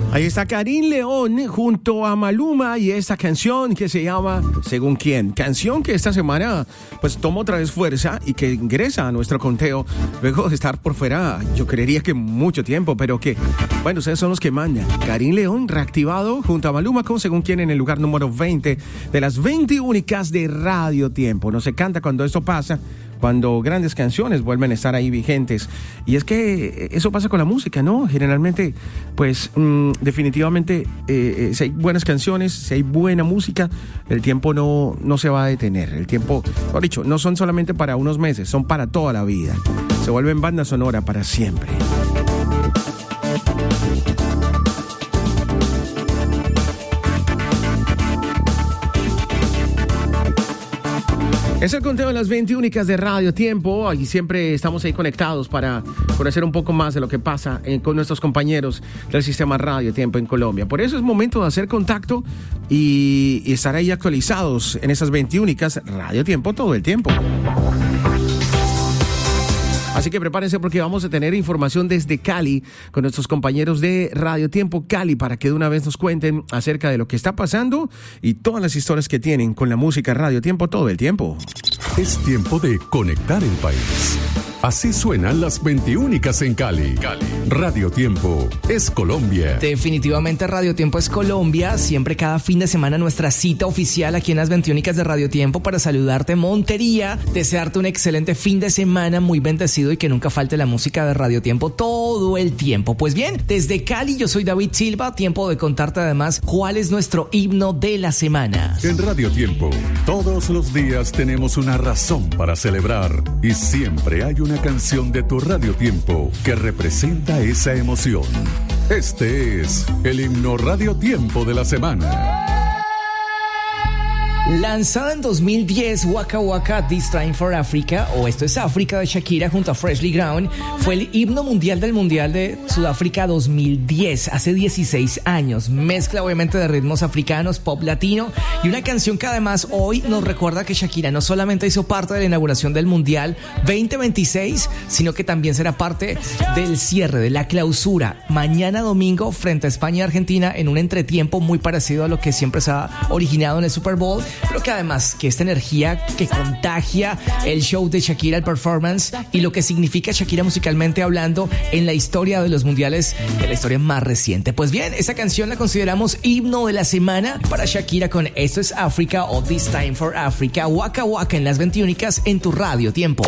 Ahí está Karim León junto a Maluma y esta canción que se llama Según Quién. Canción que esta semana pues toma otra vez fuerza y que ingresa a nuestro conteo luego de estar por fuera, yo creería que mucho tiempo, pero que, bueno, ustedes son los que mandan. Karim León reactivado junto a Maluma con Según Quién en el lugar número 20 de las 20 únicas de Radio Tiempo. No se canta cuando esto pasa, cuando grandes canciones vuelven a estar ahí vigentes. Y es que eso pasa con la música, ¿no? Generalmente, pues, definitivamente, si hay buenas canciones, si hay buena música, el tiempo no se va a detener. El tiempo, por dicho, no son solamente para unos meses, son para toda la vida. Se vuelven banda sonora para siempre. Es el conteo de las 20 únicas de Radio Tiempo y siempre estamos ahí conectados para conocer un poco más de lo que pasa con nuestros compañeros del sistema Radio Tiempo en Colombia. Por eso es momento de hacer contacto y estar ahí actualizados en esas 20 únicas Radio Tiempo todo el tiempo. Así que prepárense porque vamos a tener información desde Cali con nuestros compañeros de Radio Tiempo Cali para que de una vez nos cuenten acerca de lo que está pasando y todas las historias que tienen con la música Radio Tiempo todo el tiempo. Es tiempo de conectar el país. Así suenan las 20 únicas en Cali. Radio Tiempo es Colombia. Definitivamente Radio Tiempo es Colombia. Siempre cada fin de semana nuestra cita oficial aquí en las 20 únicas de Radio Tiempo para saludarte Montería, desearte un excelente fin de semana muy bendecido y que nunca falte la música de Radio Tiempo todo el tiempo. Pues bien, desde Cali yo soy David Silva. Tiempo de contarte además cuál es nuestro himno de la semana. En Radio Tiempo, todos los días tenemos una razón para celebrar y siempre hay una canción de tu Radio Tiempo que representa esa emoción. Este es el himno Radio Tiempo de la semana. Lanzada en 2010, Waka Waka This Time for Africa, o Esto es África de Shakira junto a Freshly Ground, fue el himno mundial del Mundial de Sudáfrica 2010, hace 16 años. Mezcla obviamente de ritmos africanos, pop latino y una canción que además hoy nos recuerda que Shakira no solamente hizo parte de la inauguración del Mundial 2026, sino que también será parte del cierre, de la clausura, mañana domingo frente a España y Argentina en un entretiempo muy parecido a lo que siempre se ha originado en el Super Bowl, pero que además que esta energía que contagia el show de Shakira, el performance y lo que significa Shakira musicalmente hablando en la historia de los mundiales, de la historia más reciente. Pues bien, esa canción la consideramos himno de la semana para Shakira con Esto es África o This Time for Africa, Waka Waka en las 20 únicas en tu Radio Tiempo.